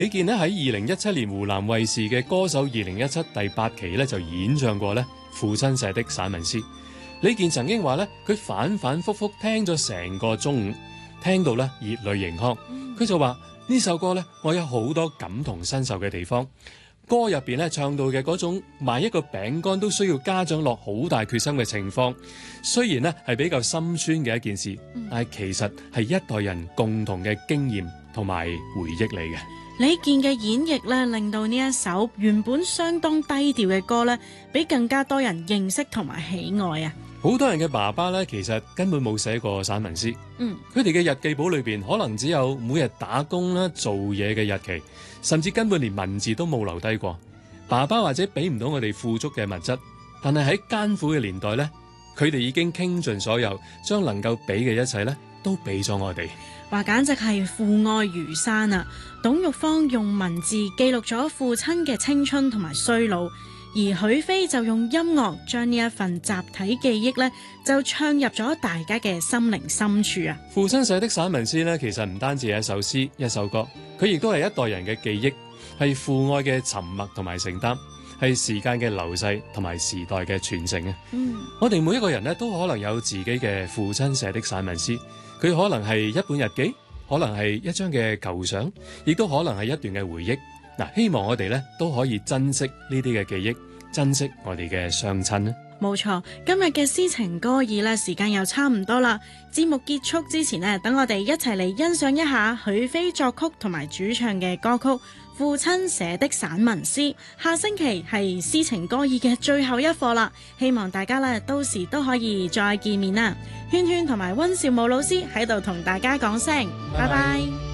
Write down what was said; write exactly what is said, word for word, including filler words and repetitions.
李健呢喺二零一七年湖南衛視嘅歌手二零一七第八期咧就演唱過咧父親寫的散文詩。李健曾經話咧，佢反反复复聽咗成個中午，聽到咧熱淚盈眶。佢就話呢首歌咧，我有好多感同身受嘅地方。歌入邊咧唱到嘅嗰種賣一個餅乾都需要家長落好大決心嘅情況，雖然咧係比較心酸嘅一件事，但係其實係一代人共同嘅經驗同埋回憶嚟嘅。 李健嘅演繹咧，令到呢一首原本相當低調嘅歌咧，俾更加多人認識同埋喜愛啊！ 好多人嘅爸爸咧，其實根本冇寫過散文詩。嗯，佢哋嘅日記簿裏邊可能只有每日打工啦、做嘢嘅日期，甚至根本連文字都冇留低過。爸爸或者俾唔到我哋富足嘅物質，但係喺艱苦嘅年代咧，佢哋已經傾盡所有，將能夠俾嘅一切咧，都俾咗我哋。 話簡直係父愛如山啊！董玉芳用文字記錄咗父親嘅青春同埋衰老。而許飛就用音樂將呢一份集體記憶咧，就唱入咗大家嘅心靈深處啊！ 父親寫的散文詩咧，其實唔單止係一首詩、一首歌，佢亦都係一代人嘅記憶，係父愛嘅沉默同埋承擔，係時間嘅流逝同埋時代嘅傳承啊！嗯，我哋每一個人咧都可能有自己嘅父親寫的散文詩，佢可能係一本日記，可能係一張嘅舊相，亦都可能係一段嘅回憶。嗱，希望我哋咧都可以珍惜呢啲嘅記憶，珍惜我哋嘅雙親咧。 冇錯，今日嘅詩情歌意咧，時間又差唔多啦。節目結束之前呢，等我哋一齊嚟欣賞一下許飛作曲同埋主唱嘅歌曲《父親寫的散文詩》。下星期係詩情歌意嘅最後一課啦，希望大家咧到時都可以再見面啦。圈圈同埋溫兆武老師喺度同大家講聲，拜拜。